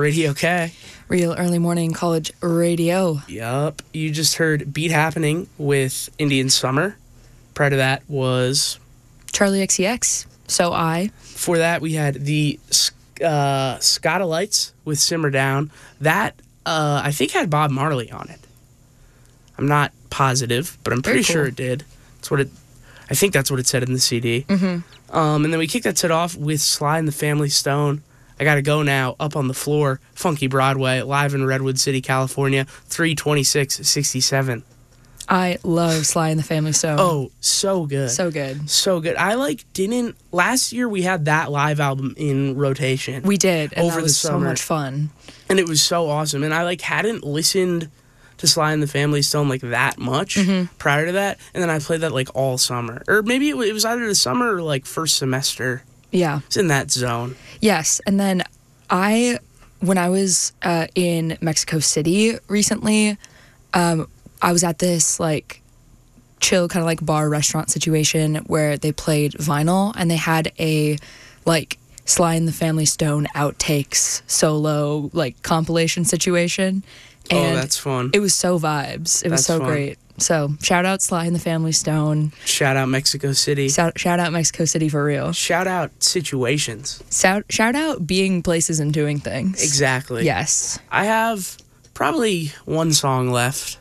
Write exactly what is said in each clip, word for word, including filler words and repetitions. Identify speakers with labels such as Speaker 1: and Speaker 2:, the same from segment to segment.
Speaker 1: Radio K.
Speaker 2: Real early morning college radio.
Speaker 1: Yup. You just heard Beat Happening with Indian Summer. Prior to that was
Speaker 2: Charlie X C X. So I.
Speaker 1: Before that, we had the uh, Scotta Lights with Simmer Down. That, uh, I think, had Bob Marley on it. I'm not positive, but I'm pretty
Speaker 2: Very cool.
Speaker 1: sure it did. That's what it. I think that's what it said in the C D.
Speaker 2: Mm-hmm.
Speaker 1: Um, and then we kicked that set off with Sly and the Family Stone. I Gotta Go Now, Up on the Floor, Funky Broadway, live in Redwood City, California, three twenty-six sixty-seven.
Speaker 2: I love Sly and the Family Stone.
Speaker 1: Oh, so good.
Speaker 2: So good.
Speaker 1: So good. I, like, didn't... Last year, we had that live album in rotation.
Speaker 2: We did, and
Speaker 1: over
Speaker 2: that was
Speaker 1: the
Speaker 2: so
Speaker 1: summer.
Speaker 2: much fun.
Speaker 1: And it was so awesome. And I, like, hadn't listened to Sly and the Family Stone, like, that much
Speaker 2: Mm-hmm.
Speaker 1: prior to that. And then I played that, like, all summer. Or maybe it was either the summer or, like, first semester.
Speaker 2: Yeah.
Speaker 1: It's in that zone.
Speaker 2: Yes, and then I, when I was uh, in Mexico City recently, um, I was at this, like, chill kind of, like, bar restaurant situation where they played vinyl, and they had a, like, Sly and the Family Stone outtakes solo, like, compilation situation. And
Speaker 1: oh, that's fun.
Speaker 2: it was so vibes. It was
Speaker 1: That's
Speaker 2: so
Speaker 1: fun.
Speaker 2: great. So, shout out Sly and the Family Stone.
Speaker 1: Shout out Mexico City.
Speaker 2: Shout, shout out Mexico City for real.
Speaker 1: Shout out situations.
Speaker 2: Shout, shout out being places and doing things.
Speaker 1: Exactly.
Speaker 2: Yes.
Speaker 1: I have probably one song left.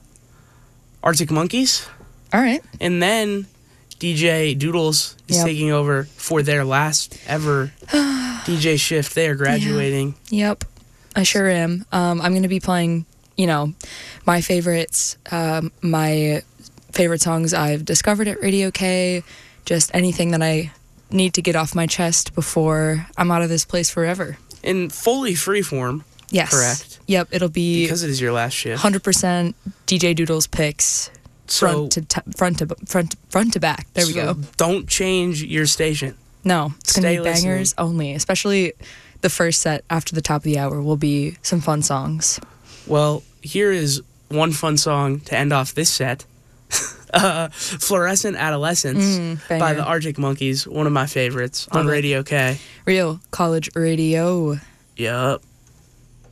Speaker 1: Arctic Monkeys.
Speaker 2: All right.
Speaker 1: And then D J Doodles is
Speaker 2: Yep.
Speaker 1: taking over for their last ever D J shift. They are graduating.
Speaker 2: Yep. I sure am. Um, I'm going to be playing, you know, my favorites, um, my favorite songs I've discovered at Radio K, just anything that I need to get off my chest before I'm out of this place forever.
Speaker 1: In fully freeform.
Speaker 2: Yes.
Speaker 1: Correct.
Speaker 2: Yep. It'll be
Speaker 1: Because it is your last shift.
Speaker 2: one hundred percent D J Doodles picks.
Speaker 1: So,
Speaker 2: Front to t- front to front front to back. There we
Speaker 1: so
Speaker 2: go.
Speaker 1: Don't change your station.
Speaker 2: No, it's gonna
Speaker 1: Stay
Speaker 2: be bangers only. Especially the first set after the top of the hour will be some fun songs.
Speaker 1: Well, here is one fun song to end off this set. uh, Fluorescent Adolescence
Speaker 2: Mm,
Speaker 1: by
Speaker 2: banger.
Speaker 1: the Arctic Monkeys, one of my favorites on
Speaker 2: Love it.
Speaker 1: Radio K.
Speaker 2: Real college radio.
Speaker 1: Yup.